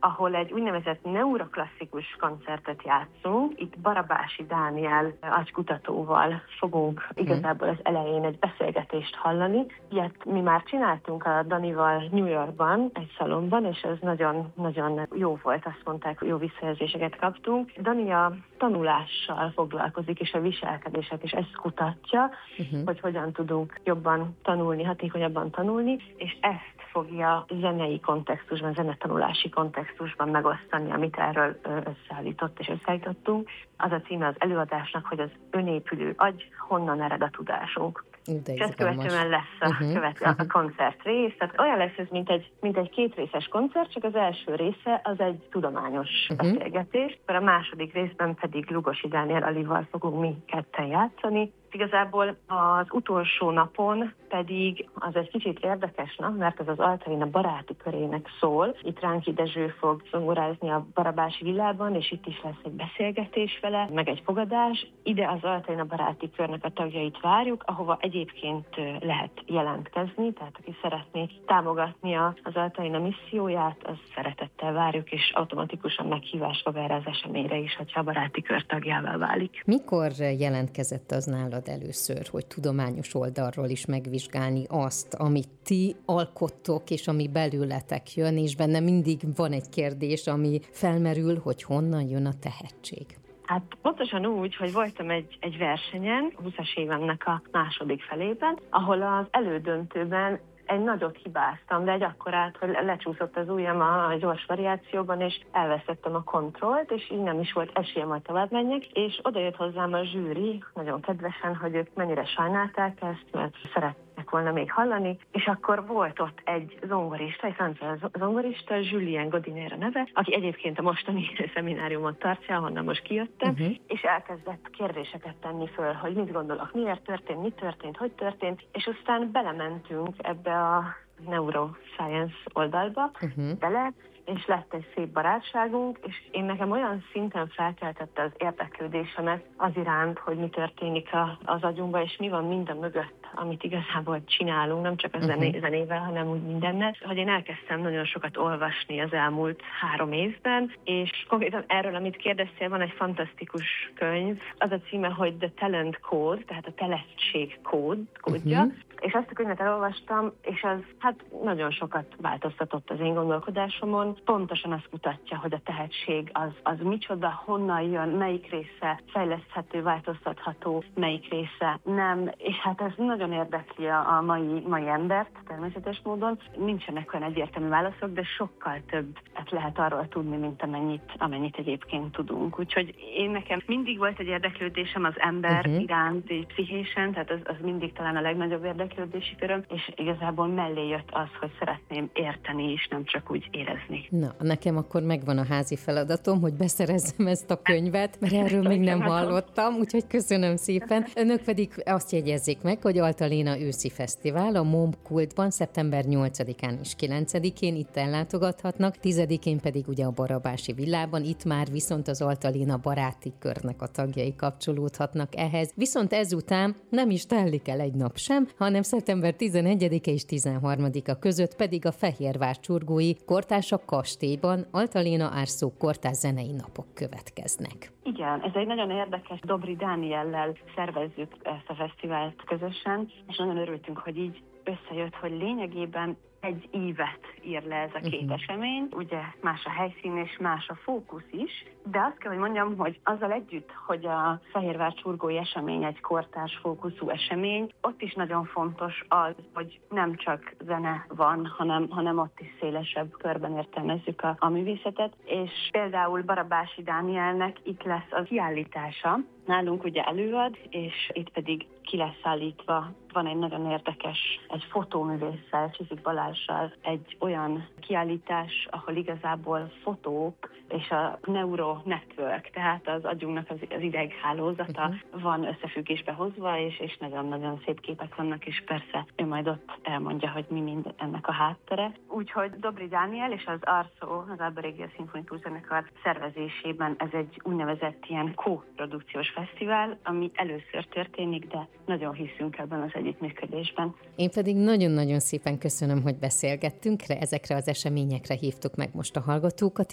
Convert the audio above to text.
ahol egy úgynevezett neuroklasszikus koncertet játszunk. Itt Barabási Dániel agykutatóval fogunk igazából az elején egy beszélgetést hallani. Ilyet mi már csináltunk a Danival New Yorkban, egy szalonban, és ez nagyon jó volt, azt mondták, jó visszajelzéseket kaptunk. Dani a tanulással foglalkozik, és a viselkedéset, és ezt kutatja, hogy hogyan tudunk jobban tanulni, hatékonyabban tanulni, és ezt fogja zenei kontextusban, zenetanulási kontextusban megosztani, amit erről összeállított és összeállítottunk. Az a címe az előadásnak, hogy az önépülő agy, honnan ered a tudásunk. És ezt követően lesz a koncert rész. Tehát olyan lesz ez, mint egy kétrészes koncert, csak az első része az egy tudományos beszélgetés. A második részben pedig Lugosi Dániel Alival fogunk mi ketten játszani. Igazából az utolsó napon pedig az egy kicsit érdekes nap, mert ez az Altalina baráti körének szól. Itt Ránki Dezső fog zongorázni a Barabási Villában, és itt is lesz egy beszélgetés vele, meg egy fogadás. Ide az Altalina baráti körnek a tagjait várjuk, ahova egyébként lehet jelentkezni, tehát aki szeretné támogatni az Altalina misszióját, az szeretettel várjuk, és automatikusan meghívás fog erre az eseményre is, hogyha a baráti kör tagjává válik. Mikor jelentkezett az nálad először, hogy tudományos oldalról is megvizsgálni azt, amit ti alkottok, és ami belőletek jön, és benne mindig van egy kérdés, ami felmerül, hogy honnan jön a tehetség? Hát pontosan úgy, hogy voltam egy versenyen, 20-as évemnek a második felében, ahol az elődöntőben egy nagyot hibáztam, de egy akkorát, hogy lecsúszott az ujjam a gyors variációban, és elvesztettem a kontrollt, és így nem is volt esélyem, hogy tovább menjek, és oda jött hozzám a zsűri, nagyon kedvesen, hogy ők mennyire sajnálták ezt, mert szeretnek volna még hallani, és akkor volt ott egy zongorista, egy francia zongorista, Julien Godinér a neve, aki egyébként a mostani szemináriumot tartja, ahonnan most kijöttem, és elkezdett kérdéseket tenni föl, hogy mit gondolok, miért történt, mi történt, hogy történt, és aztán belementünk ebbe a neuroscience oldalba bele, és lett egy szép barátságunk, és én nekem olyan szinten felkeltette az érdeklődésemet az iránt, hogy mi történik az agyunkban, és mi van minden mögött, amit igazából csinálunk, nem csak a zenével, hanem úgy mindennel, hogy én elkezdtem nagyon sokat olvasni az elmúlt 3 évben, és konkrétan erről, amit kérdeztél, van egy fantasztikus könyv, az a címe, hogy The Talent Code, tehát a tehetség kódja, és azt a könyvet elolvastam, és az hát nagyon sokat változtatott az én gondolkodásomon. Pontosan azt mutatja, hogy a tehetség az micsoda, honnan jön, melyik része fejleszthető, változtatható, melyik része nem, és hát ez nagyon érdekli a mai embert természetes módon. Nincsenek olyan egyértelmű válaszok, de sokkal többet lehet arról tudni, mint amennyit egyébként tudunk. Úgyhogy nekem mindig volt egy érdeklődésem az ember iránt, így pszichésen, tehát az mindig talán a legnagyobb érdeklődési köröm, és igazából mellé jött az, hogy szeretném érteni is, nem csak úgy érezni. Na, nekem akkor megvan a házi feladatom, hogy beszerezzem ezt a könyvet, mert erről még nem hallottam, úgyhogy köszönöm szépen. Önök pedig azt jegyezzék meg, hogy Altalina őszi fesztivál a MOM Kultban szeptember 8-án és 9-én itt ellátogathatnak, 10-én pedig ugye a Barabási Villában, itt már viszont az Altalina baráti körnek a tagjai kapcsolódhatnak ehhez. Viszont ezután nem is telik el egy nap sem, hanem szeptember 11-e és 13-a között pedig a Fehérvár csurgói Kortársak kastélyban Altalina Árszó kortárs zenei napok következnek. Igen, ez egy nagyon érdekes, Dobri Dániellel szervezzük ezt a fesztivált közösen, és nagyon örültünk, hogy így összejött, hogy lényegében egy ívet ír le ez a két esemény. Ugye más a helyszín és más a fókusz is, de azt kell, hogy mondjam, hogy azzal együtt, hogy a Fehérvár csurgói esemény egy kortárs fókuszú esemény, ott is nagyon fontos az, hogy nem csak zene van, hanem ott is szélesebb körben értelmezzük a művészetet, és például Barabási Dánielnek itt lesz a kiállítása, nálunk ugye előad, és itt pedig ki lesz állítva. Van egy nagyon érdekes, egy fotóművésszel, Csizik Balázssal egy olyan kiállítás, ahol igazából fotók és a neuro network, tehát az agyunknak az ideghálózata van összefüggésbe hozva, és nagyon-nagyon szép képek vannak, és persze ő majd ott elmondja, hogy mi mind ennek a háttere. Úgyhogy Dobri Dániel és az ARSO, az Alba Regia Szimfonikus Zenekar szervezésében ez egy úgynevezett ilyen co-produkciós fesztivál, ami először történik, de nagyon hiszünk ebben az együttműködésben. Én pedig nagyon-nagyon szépen köszönöm, hogy beszélgettünk, ezekre az eseményekre hívtuk meg most a hallgatókat.